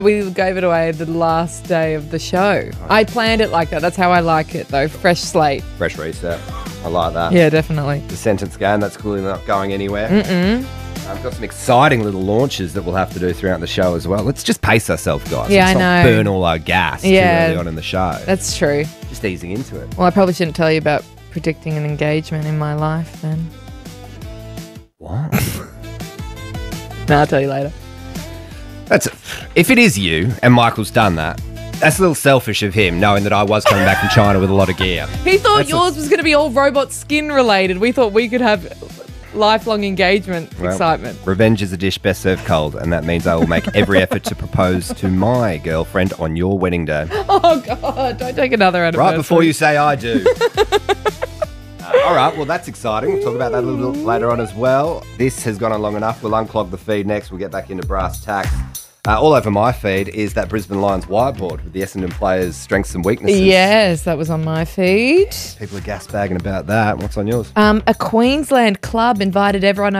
We gave it away the last day of the show. I planned it like that. That's how I like it, though. Fresh slate. Fresh reset. I like that. Yeah, definitely. The sentence game, that's clearly not going anywhere. I've got some exciting little launches that we'll have to do throughout the show as well. Let's just pace ourselves, guys. Yeah, Let's I not know. burn all our gas too early on in the show. That's true. Just easing into it. Well, I probably shouldn't tell you about predicting an engagement in my life then. What? No, I'll tell you later. If it is you and Michael's done that, that's a little selfish of him, knowing that I was coming back from China with a lot of gear. He thought yours was going to be all robot skin related. We thought we could have lifelong engagement excitement. Revenge is a dish best served cold, and that means I will make every effort to propose to my girlfriend on your wedding day. Oh, God. Don't take another anniversary. Right before you say I do. All right, well, that's exciting. We'll talk about that a little later on as well. This has gone on long enough. We'll unclog the feed next. We'll get back into brass tacks. All over my feed is that Brisbane Lions whiteboard with the Essendon players' strengths and weaknesses. Yes, that was on my feed. People are gas bagging about that. What's on yours? A Queensland club invited everyone